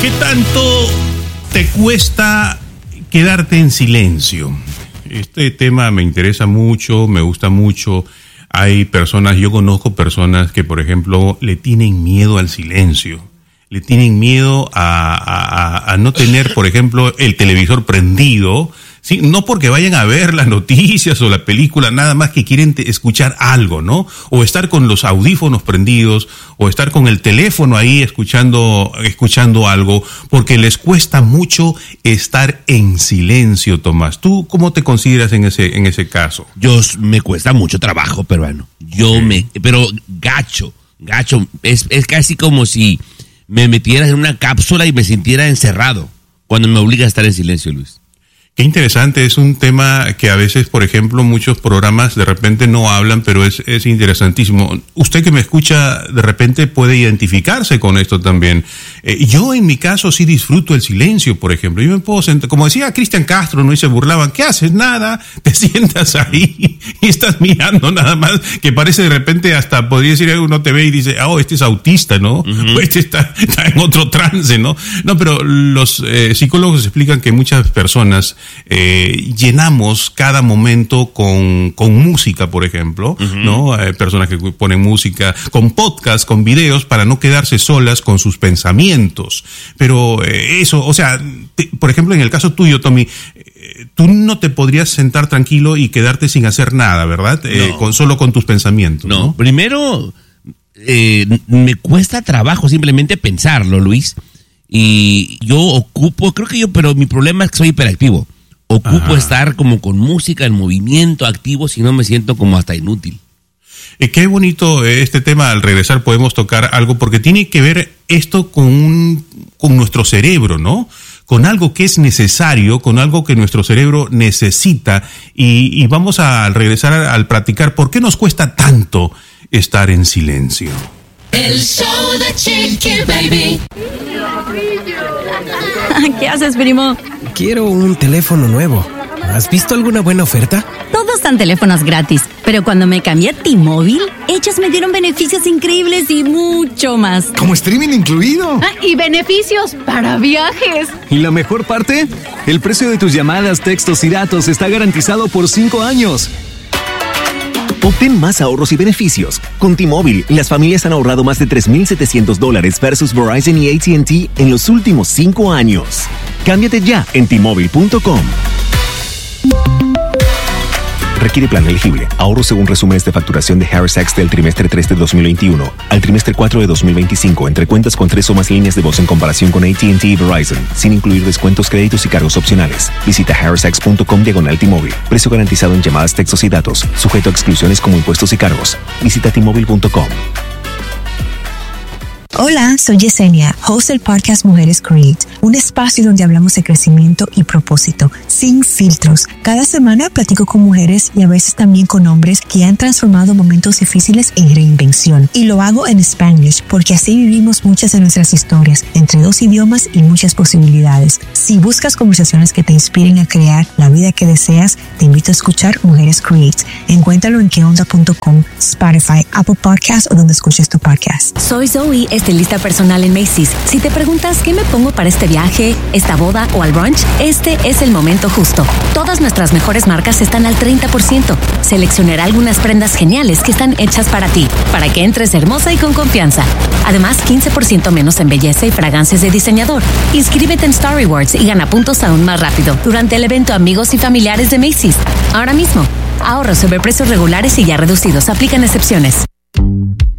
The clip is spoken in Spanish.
¿Qué tanto te cuesta quedarte en silencio? Este tema me interesa mucho, me gusta mucho. Hay personas, yo conozco personas que, por ejemplo, le tienen miedo al silencio. Le tienen miedo a no tener, por ejemplo, el televisor prendido, ¿sí? No porque vayan a ver las noticias o la película, nada más que quieren escuchar algo, ¿no? O estar con los audífonos prendidos, o estar con el teléfono ahí escuchando algo, porque les cuesta mucho estar en silencio, Tomás. ¿Tú cómo te consideras en ese caso? Me cuesta mucho trabajo, peruano. Pero gacho. Es casi como si me metieras en una cápsula y me sintiera encerrado cuando me obliga a estar en silencio, Luis. Qué interesante, es un tema que a veces, por ejemplo, muchos programas de repente no hablan, pero es interesantísimo. Usted que me escucha de repente puede identificarse con esto también. Yo en mi caso sí disfruto el silencio, por ejemplo. Yo me puedo sentar, como decía Cristian Castro, ¿no? Y se burlaban, ¿qué haces? Nada, te sientas ahí y estás mirando nada más, que parece de repente hasta, podría decir, uno te ve y dice, este es autista, ¿no? Uh-huh. O este está en otro trance, ¿no? No, pero los psicólogos explican que muchas personas llenamos cada momento con música, por ejemplo, uh-huh. ¿no? Personas que ponen música, con podcasts, con videos, para no quedarse solas con sus pensamientos. Pero eso, o sea, por ejemplo, en el caso tuyo, Tommy, tú no te podrías sentar tranquilo y quedarte sin hacer nada, ¿verdad? No. Solo con tus pensamientos. No, primero, me cuesta trabajo simplemente pensarlo, Luis. Y yo ocupo, pero mi problema es que soy hiperactivo. Ocupo estar como con música, en movimiento, activo, si no me siento como hasta inútil. Qué bonito este tema. Al regresar podemos tocar algo, porque tiene que ver esto con nuestro cerebro, ¿no? Con algo que es necesario, con algo que nuestro cerebro necesita. Y vamos al regresar al platicar por qué nos cuesta tanto estar en silencio. El show de Chiqui Baby. ¿Qué haces, primo? Quiero un teléfono nuevo. ¿Has visto alguna buena oferta? Todos dan teléfonos gratis, pero cuando me cambié a T-Mobile, ellos me dieron beneficios increíbles y mucho más. ¿Como streaming incluido? Y beneficios para viajes. ¿Y la mejor parte? El precio de tus llamadas, textos y datos está garantizado por 5 años. Obtén más ahorros y beneficios. Con T-Mobile, las familias han ahorrado más de $3,700 versus Verizon y AT&T en los últimos 5 años. Cámbiate ya en T-Mobile.com. Requiere plan elegible. Ahorro según resúmenes de facturación de Harris X del trimestre 3 de 2021 al trimestre 4 de 2025 entre cuentas con 3 o más líneas de voz en comparación con AT&T y Verizon, sin incluir descuentos, créditos y cargos opcionales. Visita harrisx.com/T-Mobile. Precio garantizado en llamadas, textos y datos. Sujeto a exclusiones como impuestos y cargos. Visita T-Mobile.com. Hola, soy Yesenia, host del podcast Mujeres Create, un espacio donde hablamos de crecimiento y propósito, sin filtros. Cada semana platico con mujeres y a veces también con hombres que han transformado momentos difíciles en reinvención. Y lo hago en Spanglish, porque así vivimos muchas de nuestras historias, entre 2 idiomas y muchas posibilidades. Si buscas conversaciones que te inspiren a crear la vida que deseas, te invito a escuchar Mujeres Create. Encuéntralo en queonda.com, Spotify, Apple Podcasts o donde escuches tu podcast. Soy Zoe, estilista personal en Macy's. Si te preguntas qué me pongo para este viaje, esta boda o al brunch, este es el momento justo. Todas nuestras mejores marcas están al 30%. Seleccionaré algunas prendas geniales que están hechas para ti, para que entres hermosa y con confianza. Además, 15% menos en belleza y fragancias de diseñador. Inscríbete en Star Rewards y gana puntos aún más rápido durante el evento Amigos y Familiares de Macy's. Ahora mismo, ahorra sobre precios regulares y ya reducidos. Aplican excepciones.